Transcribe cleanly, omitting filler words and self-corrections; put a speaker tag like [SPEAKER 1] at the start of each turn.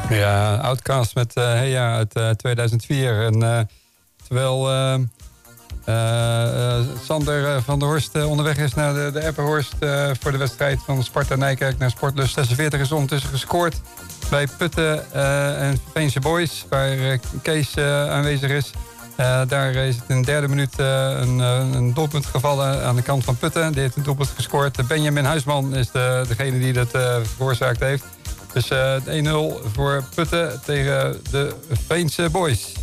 [SPEAKER 1] Ja, Outcast met Heya uit 2004. En terwijl Sander van der Horst onderweg is naar de Epperhorst voor de wedstrijd van Sparta Nijkerk naar Sportlust 46 is ondertussen gescoord bij Putten en Veense Boys, waar Kees aanwezig is. Daar is het in de derde minuut een doelpunt gevallen aan de kant van Putten. Die heeft een doelpunt gescoord. Benjamin Huisman is degene die dat veroorzaakt heeft. Dus 1-0 voor Putten tegen de Veense Boys.